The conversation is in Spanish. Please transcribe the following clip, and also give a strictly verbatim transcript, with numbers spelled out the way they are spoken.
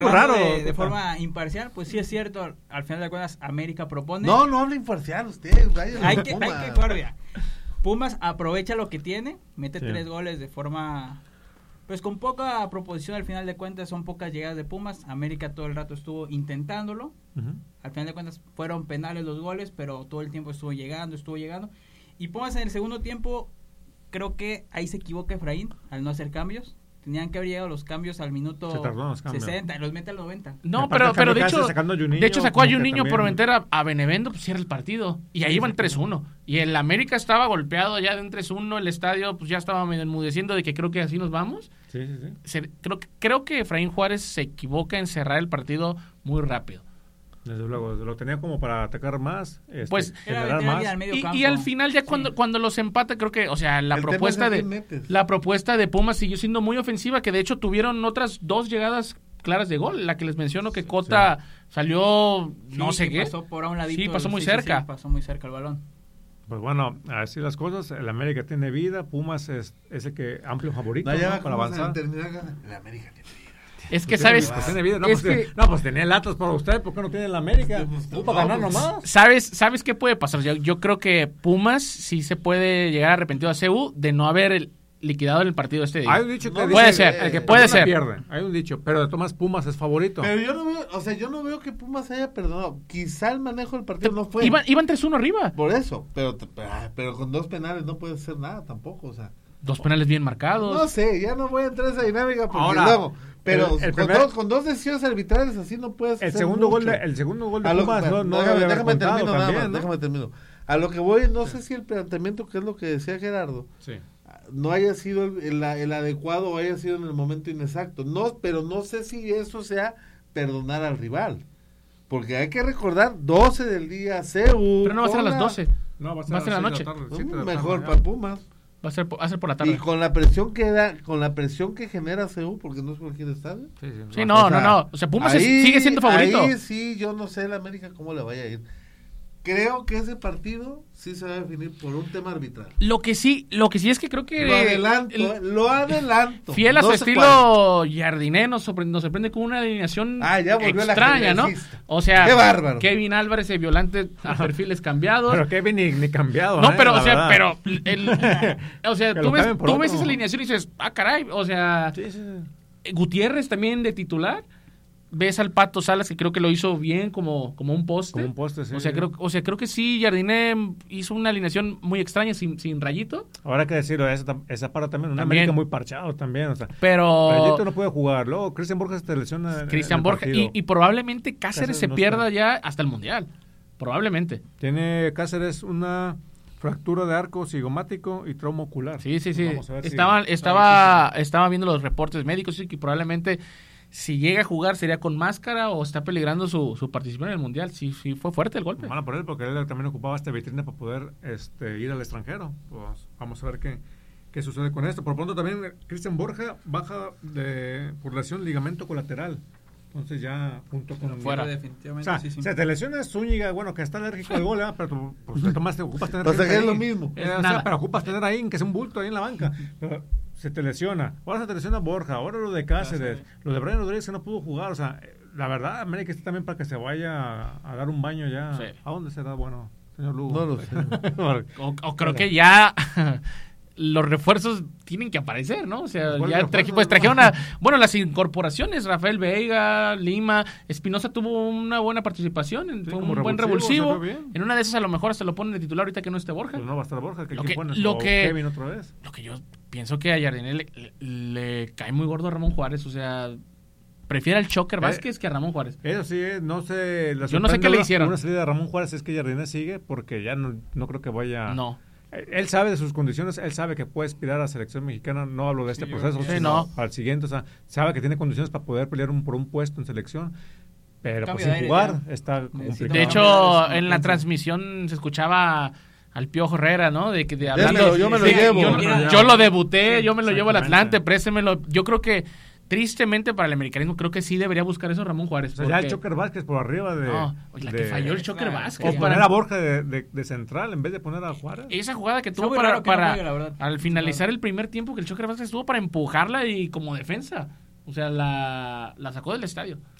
raro. De, de forma imparcial, pues sí es cierto, al final de cuentas América propone. No, no habla imparcial usted. Vaya, hay que, Pumas. hay que guardia. Pumas aprovecha lo que tiene, mete Sí. tres goles de forma, pues con poca proposición al final de cuentas, son pocas llegadas de Pumas. América todo el rato estuvo intentándolo. Uh-huh. Al final de cuentas fueron penales los goles, pero todo el tiempo estuvo llegando, estuvo llegando. Y Pumas en el segundo tiempo, creo que ahí se equivoca Efraín al no hacer cambios. Tenían que haber llegado los cambios al minuto Se tardó en los cambios. sesenta, los mete al noventa. No, Aparte, pero, pero de Kamikaze hecho, sacando a Juninho, de hecho sacó a como que Juninho por también- meter a, a Benevento, pues cierra el partido. Y ahí iban tres uno. Y el América estaba golpeado ya de un tres uno, el estadio pues ya estaba medio enmudeciendo de que creo que así nos vamos. Sí, sí, sí. Se- creo, que- creo que Efraín Juárez se equivoca en cerrar el partido muy rápido. Desde luego, lo tenía como para atacar más, este, Pues, Era generar meter más. al medio Y, campo. y al final ya cuando, Sí. cuando los empata, creo que, o sea, la El tema propuesta es a de quién metes. la propuesta de Pumas siguió siendo muy ofensiva, que de hecho tuvieron otras dos llegadas claras de gol, la que les menciono que Cota salió Sí, no sé que qué. pasó por a un ladito. Sí, pasó muy sí, sí, cerca. sí, pasó muy cerca el balón. Pues bueno, así las cosas, el América tiene vida, Pumas es, es el que amplio favorito, No, ya ¿no? va para como avanzar. terminar la América tiene vida. Es que Pues sabes, tiene- pues tiene vida. No, es pues, que- tiene- no, pues tenía el Atlas para usted, ¿por qué no tiene el América? Pues, Tú para no, ganar pues, nomás. ¿Sabes, ¿Sabes qué puede pasar? Yo, yo creo que Pumas sí se puede llegar arrepentido a C U de no haber el- liquidado el partido este día. Hay un dicho que No, dice puede que ser, el que puede perdona ser. pierde. Hay un dicho, pero de todas Pumas es favorito. Pero yo no veo, o sea, yo no veo que Pumas haya perdonado. Quizá el manejo del partido no fue. Iban, iban tres uno arriba. Por eso, pero, pero pero con dos penales no puede hacer nada tampoco, o sea. Dos penales bien marcados. No sé, ya no voy a entrar en esa dinámica porque Ahora, luego, pero el- el con, primer- dos, con dos decisiones arbitrales así no puedes el hacer segundo gol mucho. de, el segundo gol de A lo- Pumas no, no déjame, debe haber déjame contado termino nada también, más, ¿no? déjame termino. A lo que voy, no sé si el planteamiento, que es lo que decía Gerardo, Sí. no haya sido el, el- el adecuado o haya sido en el momento inexacto. No, pero no sé si eso sea perdonar al rival. Porque hay que recordar, doce del día, C U. Pero no va a ser a las Puebla. doce. No, Va a ser en la seis noche. de tarde, Mm, siete de la mejor tarde, para ya. Pumas. Va a ser, por- va a ser por la Y tarde. con la presión que da, con la presión que genera C U, porque no es cualquier estadio. Sí, sí, Sí, va. no, O sea, no, no. O sea, Pumas es- ahí- sigue siendo favorito. Ahí sí, yo no sé el América cómo le vaya a ir. Creo que ese partido sí se va a definir por un tema arbitral. Lo que sí, lo que sí es que creo que Lo adelanto, el- eh, lo adelanto. fiel a su No sé estilo Jardiné nos sorprende, nos sorprende con una alineación Ah, ya volvió el extraña, ¿no? ajedrecista. O sea, ¡Qué bárbaro! Kevin Álvarez de Violante a perfiles cambiados. Pero Kevin ni, ni cambiado. no, ¿eh? pero, La o sea, verdad. pero el, o sea, Que tú lo ves, cambien por tú ves otro. esa alineación y dices, ah, caray, o sea, Sí, sí, sí. Gutiérrez también de titular. Ves al Pato Salas que creo que lo hizo bien como, como un poste. Como un poste, sí. O sea, creo, o sea, creo que sí, Jardiné hizo una alineación muy extraña, sin, sin rayito. Ahora hay que decirlo, esa, tam- esa para también, una También. América muy parchado también, o sea. Pero Rayito no puede jugar, luego Cristian Borja se lesiona. en- en Cristian el Borja, partido. y, y probablemente Cáceres, Cáceres se no pierda está. ya hasta el Mundial. Probablemente. Tiene Cáceres una fractura de arco cigomático y trauma ocular. Sí, sí, sí. Vamos a ver si- Estaba, estaba, estaba viendo los reportes médicos y que probablemente si llega a jugar sería con máscara o está peligrando su, su participación en el Mundial. Sí, sí, fue fuerte el golpe. Malo por él, porque él también ocupaba esta vitrina para poder este, ir al extranjero. Pues vamos a ver qué, qué sucede con esto. Por pronto también Cristian Borja baja de, por lesión ligamento colateral. Entonces ya junto con... Fuera. O Definitivamente, sea, sí, sí. se te lesionas Zúñiga, bueno, que está alérgico al gol, ¿eh? Pero tú, pues, te tomaste, ocupas tener... O sea, gente que es ahí. lo mismo. Eh, Es o sea, nada. pero ocupas tener ahí, que es un bulto ahí en la banca. Pero se te lesiona. Ahora se te lesiona Borja, ahora lo de Cáceres, Cáceres. lo de Brian Rodríguez que no pudo jugar. O sea, eh, la verdad, América está también para que se vaya a, a dar un baño ya. Sí. ¿A dónde será bueno, señor Lugo? No lo sé. O, o creo que ya los refuerzos tienen que aparecer, ¿no? O sea, ¿Cuál ya refuerzo? traje- pues trajeron a, bueno, las incorporaciones, Rafael Veiga, Lima, Espinosa tuvo una buena participación, en- Sí, fue un como buen revulsivo, revulsivo. salió bien. En una de esas a lo mejor hasta lo ponen de titular ahorita que no esté Borja. Pues no va a estar Borja, que Lo quién que- pones? lo O que- Kevin otra vez. Lo que yo pienso que a Jardiné le, le- le cae muy gordo a Ramón Juárez, o sea, prefiere al Choker Eh, Vázquez que a Ramón Juárez. Eso sí, eh, no sé. la Yo no sé sorprende qué le una- hicieron. Una salida de Ramón Juárez es que Jardine sigue porque ya no, no creo que vaya. No. Eh, Él sabe de sus condiciones, él sabe que puede aspirar a la selección mexicana. No hablo de este Sí, proceso, sí, sino no. al siguiente. O sea, sabe que tiene condiciones para poder pelear un, por un puesto en selección. Pero Cambio pues, de sin aire jugar ya. está Necesita complicado. De No, hecho, no, no, en la no. transmisión se escuchaba al Piojo Herrera, ¿no? De que de Démelo, hablando, yo me lo Sí, llevo. Yo, Mira, yo lo debuté, yo me lo llevo al exactamente. Atlante, préstemelo. Yo creo que tristemente para el americanismo creo que sí debería buscar eso Ramón Juárez. O sea, ya el porque- Choker Vázquez por arriba de. No, oye, la que de- falló el Choker Claro. Vázquez. O ya. poner a Borja de, de- de central en vez de poner a Juárez. Esa jugada que Está tuvo muy para, raro que no para juegue, la verdad. al finalizar el primer tiempo que el Choker Vázquez estuvo para empujarla y como defensa. O sea, la, la sacó del estadio.